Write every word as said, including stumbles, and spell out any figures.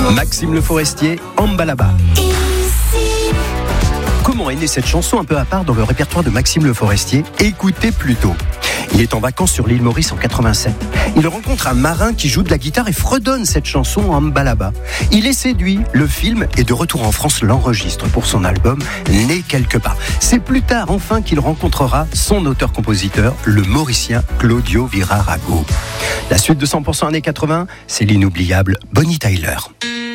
Maxime Le Forestier, Ambalaba. Comment est née cette chanson un peu à part dans le répertoire de Maxime Le Forestier? Écoutez plutôt. Il est en vacances sur l'île Maurice en quatre-vingt-sept. Il rencontre un marin qui joue de la guitare et fredonne cette chanson en Ambalaba. Il est séduit. Le film est de retour en France, l'enregistre pour son album Né quelque part. C'est plus tard enfin qu'il rencontrera son auteur-compositeur, le Mauricien Claudio Virarago. La suite de cent pour cent années quatre-vingts, c'est l'inoubliable Bonnie Tyler.